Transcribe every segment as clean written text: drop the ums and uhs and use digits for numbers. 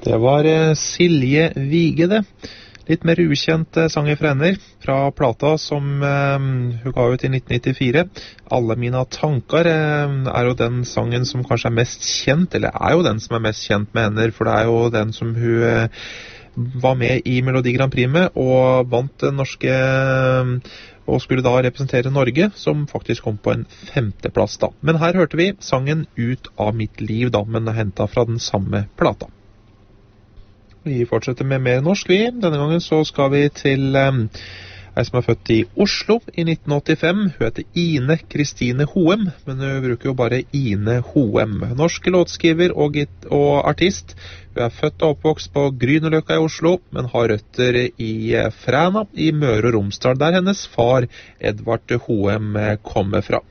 Det var Silje Vige det. Litt mer ukjent sanger fra henne, fra plata som hun ga ut i 1994. Alle mine tanker er jo den sangen som kanskje er mest kjent, eller er jo den som er mest kjent med henne, for det er jo den som hun var med i Melodi Grand Prix med, og vant den norske, og skulle da representere Norge, som faktisk kom på en 5. plass da. Men her hørte vi sangen Ut av mitt liv da, men hentet fra den samme plata. Vi fortsetter med mer norsk, vi. Denne gangen så skal vi til ei som er født i Oslo i 1985. Hun heter Ine Kristine Hoem, men hun bruker jo bare Ine Hoem. Norsk låtskriver og artist. Hun er født og oppvokst på Grünerløkka i Oslo, men har røtter i Fræna i Møre og Romsdal, der hennes far Edvard Hoem kommer fra.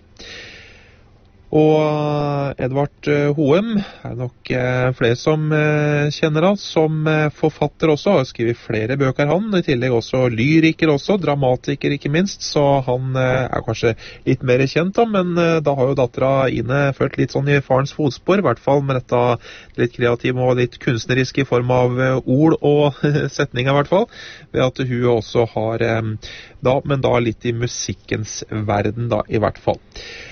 Og Edvard Hoem er nok flere som kjenner han som forfatter også, har skrevet flere bøker han, i tillegg også lyriker også, dramatiker ikke minst, så han er kanskje litt mer kjent da, men da har jo dattera Ine følt litt sånn i farens fotspor, i hvert fall med dette litt kreativ og litt kunstnerisk i form av ord og setninger i hvert fall, ved at hun også har men da litt i musikkens verden da, i hvert fall.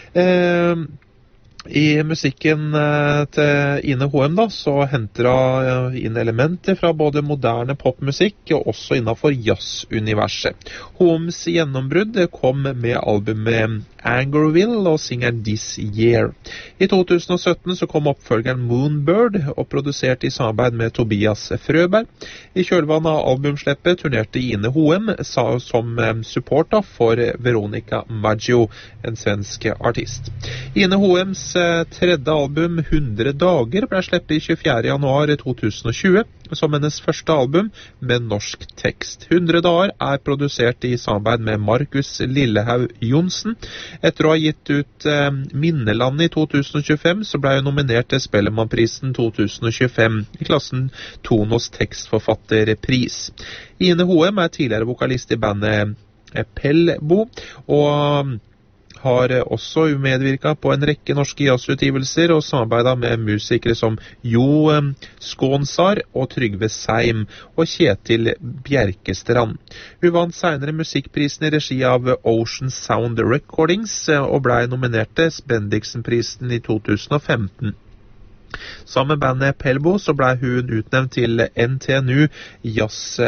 I musikken til Ine Hoem da, så henter hun inn elementer fra både moderne popmusikk og også innenfor jazzuniverset. Hoems gjennombrudd kom med albumet Angerville og singeren This Year. I 2017 så kom oppfølgeren Moonbird og produsert i samarbeid med Tobias Frøberg. I kjølvannet av albumsleppet turnerte Ine Hoem som support da, for Veronica Maggio, en svensk artist. Ine Hoems tredje album 100 dager ble sleppet 24. januar 2020 som hennes første album med norsk tekst. 100 dager er produsert i samarbeid med Markus Lillehaug Jonsen. Etter å ha gitt ut Minneland i 2025 så ble hun nominert til Spellemannprisen 2025 i klassen Tonos tekstforfatterpris. Ine Hoem er tidligere vokalist i bandet Pelbo og har også medvirket på en rekke norske jazzutgivelser og samarbeidet med musikere som Jo Skånsar og Trygve Seim og Kjetil Bjerkestrand. Hun vant senere musikkprisen i regi av Ocean Sound Recordings og ble nominert til Bendiksen-prisen i 2015. Sammen med bandet Pelbo så ble hun utnevnt til NTNU Jazz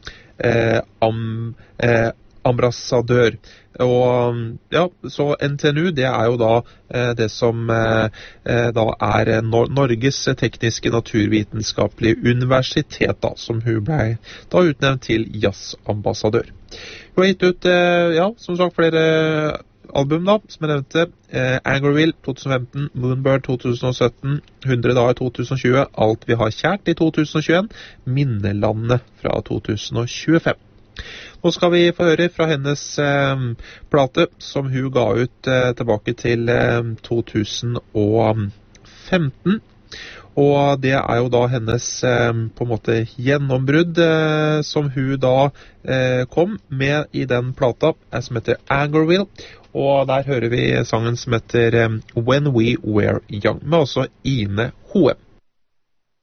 ambassadør. Og ja, så NTNU det er jo da det som da er Norges tekniske naturvitenskapelige universitet da, som hun ble da utnevnt til jazzambassadør. Hun har gitt ut, som sagt, flere album da, som jeg nevnte, Angerville 2015, Moonbird 2017, 100 dager 2020, Alt vi har kjært i 2021, Minnelandet fra 2025. Nå skal vi få høre fra hennes plate som hun ga ut tilbake til 2015. Og det er jo da hennes på en måte gjennombrudd som hun da kom med i den plata som heter Angerville. Og der hører vi sangen som heter When We Were Young, med også Ine Hoem.